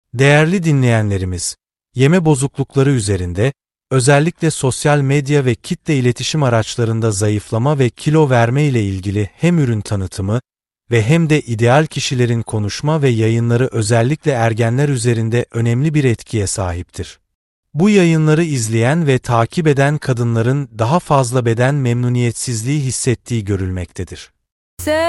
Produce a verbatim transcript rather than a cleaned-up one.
Değerli dinleyenlerimiz, yeme bozuklukları üzerinde, özellikle sosyal medya ve kitle iletişim araçlarında zayıflama ve kilo verme ile ilgili hem ürün tanıtımı ve hem de ideal kişilerin konuşma ve yayınları özellikle ergenler üzerinde önemli bir etkiye sahiptir. Bu yayınları izleyen ve takip eden kadınların daha fazla beden memnuniyetsizliği hissettiği görülmektedir.